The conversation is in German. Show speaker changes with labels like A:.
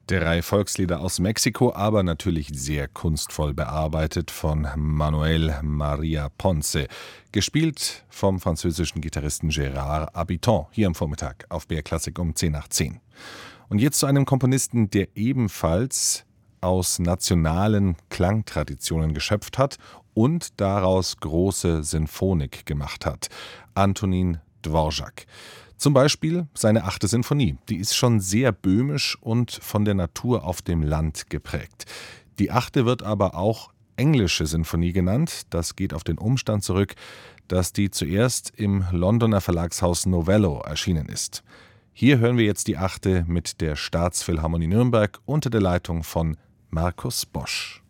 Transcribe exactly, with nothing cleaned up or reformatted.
A: Drei Volkslieder aus Mexiko, aber natürlich sehr kunstvoll bearbeitet von Manuel María Ponce. Gespielt vom französischen Gitarristen Gérard Habitant, hier am Vormittag auf B R Klassik um zehn nach zehn. Und jetzt zu einem Komponisten, der ebenfalls aus nationalen Klangtraditionen geschöpft hat und daraus große Sinfonik gemacht hat. Antonín Dvořák. Zum Beispiel seine achte Sinfonie. Die ist schon sehr böhmisch und von der Natur auf dem Land geprägt. Die achte wird aber auch englische Sinfonie genannt. Das geht auf den Umstand zurück, dass die zuerst im Londoner Verlagshaus Novello erschienen ist. Hier hören wir jetzt die achte mit der Staatsphilharmonie Nürnberg unter der Leitung von Markus Bosch.